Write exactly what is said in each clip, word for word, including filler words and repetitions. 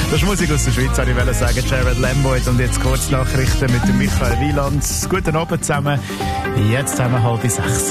Das ist Musik aus der Schweiz, habe ich wollte sagen. Jared Lamboyd und jetzt kurz Nachrichten mit dem Michael Wieland. Guten Abend zusammen. Jetzt haben wir halb sechs.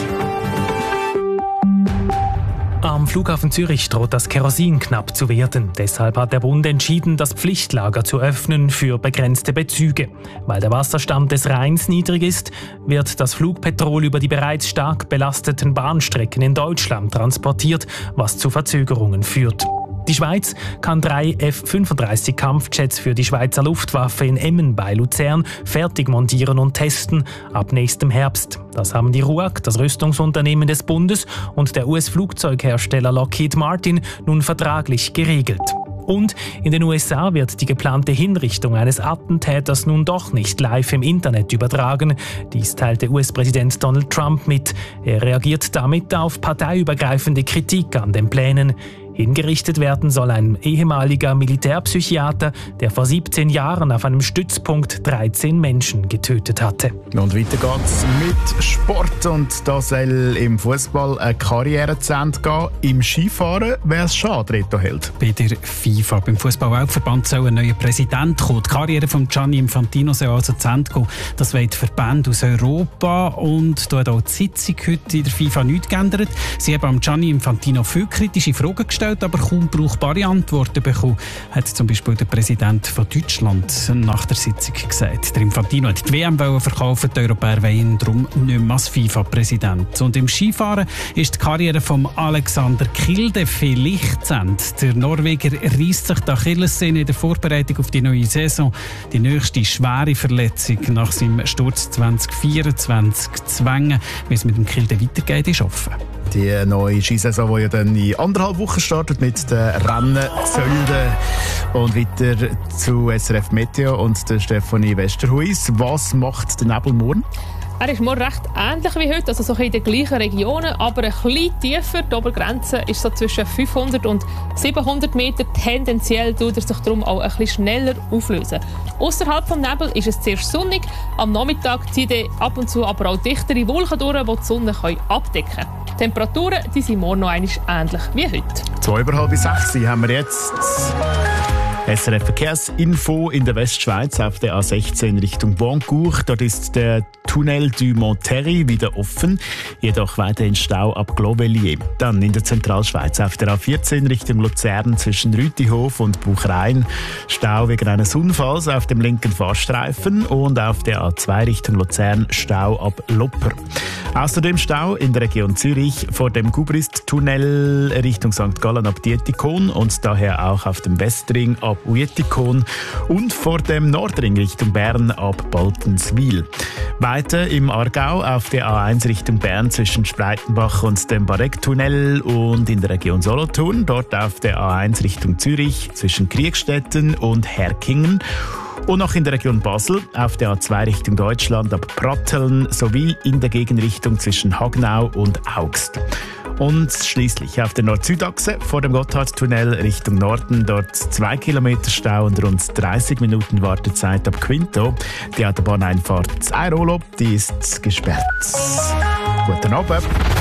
Am Flughafen Zürich droht das Kerosin knapp zu werden. Deshalb hat der Bund entschieden, das Pflichtlager zu öffnen für begrenzte Bezüge. Weil der Wasserstand des Rheins niedrig ist, wird das Flugpetrol über die bereits stark belasteten Bahnstrecken in Deutschland transportiert, was zu Verzögerungen führt. Die Schweiz kann drei F fünfunddreißig Kampfjets für die Schweizer Luftwaffe in Emmen bei Luzern fertig montieren und testen ab nächstem Herbst. Das haben die R U A G, das Rüstungsunternehmen des Bundes, und der U S-Flugzeughersteller Lockheed Martin nun vertraglich geregelt. Und in den U S A wird die geplante Hinrichtung eines Attentäters nun doch nicht live im Internet übertragen. Dies teilte U S-Präsident Donald Trump mit. Er reagiert damit auf parteiübergreifende Kritik an den Plänen. Hingerichtet werden soll ein ehemaliger Militärpsychiater, der vor siebzehn Jahren auf einem Stützpunkt dreizehn Menschen getötet hatte. Und weiter geht's mit Sport. Und da soll im Fußball eine Karriere zu Ende gehen. Im Skifahren wäre es schade, Reto Held. Bei der FIFA, beim Fußball-Weltverband, soll ein neuer Präsident kommen. Die Karriere von Gianni Infantino soll also zu Ende gehen. Das wollen die Verbände aus Europa. Und da hat auch die Sitzung heute in der FIFA nichts geändert. Sie haben Gianni Infantino viele kritische Fragen gestellt, aber kaum brauchbare Antworten bekommen, hat zum Beispiel der Präsident von Deutschland nach der Sitzung gesagt. Der Infantino hat die W M verkaufen, die Europäer wollen ihn darum nicht mehr als FIFA-Präsident. Und im Skifahren ist die Karriere von Alexander Kilde vielleicht zu Ende. Der Norweger reisst sich die Achillessehne in der Vorbereitung auf die neue Saison. Die nächste schwere Verletzung nach seinem Sturz zwanzig vierundzwanzig zu zwängen. Wie es mit dem Kilde weitergeht, ist offen. Die neue Skisaison, die ja dann in anderthalb Wochen startet mit den Rennen Zölden. Und weiter zu S R F Meteo und der Stefanie Westerhuis. Was macht der Nebel morgen? Er ist morgen recht ähnlich wie heute, also so in den gleichen Regionen, aber ein bisschen tiefer. Die Obergrenze ist so zwischen fünfhundert und siebenhundert Meter. Tendenziell tut er sich darum auch ein bisschen schneller auflösen. Außerhalb des Nebels ist es zuerst sonnig. Am Nachmittag ziehen ab und zu aber auch dichtere Wolken durch, die die Sonne abdecken können. Die Temperaturen die sind morgen noch einmal ähnlich wie heute. Zwei über halb sechs haben wir jetzt. S R F Verkehrsinfo in der Westschweiz auf der A sechzehn Richtung Wancourt. Dort ist der Tunnel du Monterrey wieder offen, jedoch weiterhin Stau ab Glovellier. Dann in der Zentralschweiz auf der A vierzehn Richtung Luzern zwischen Rütihof und Buchrein. Stau wegen eines Unfalls auf dem linken Fahrstreifen und auf der A zwei Richtung Luzern Stau ab Lopper. Außerdem Stau in der Region Zürich vor dem Gubrist-Tunnel Richtung Sankt Gallen ab Dietikon und daher auch auf dem Westring ab Uetikon und vor dem Nordring Richtung Bern ab Baltenswil. Weiter im Aargau auf der A eins Richtung Bern zwischen Spreitenbach und dem Bareck-Tunnel und in der Region Solothurn, dort auf der A eins Richtung Zürich zwischen Kriegstetten und Herkingen. Und noch in der Region Basel auf der A zwei Richtung Deutschland ab Pratteln sowie in der Gegenrichtung zwischen Hagnau und Augst. Und schließlich auf der Nord-Süd-Achse vor dem Gotthardtunnel Richtung Norden, dort zwei Kilometer Stau und rund dreißig Minuten Wartezeit ab Quinto. Die Autobahneinfahrt Airolo, die ist gesperrt. Guten Abend.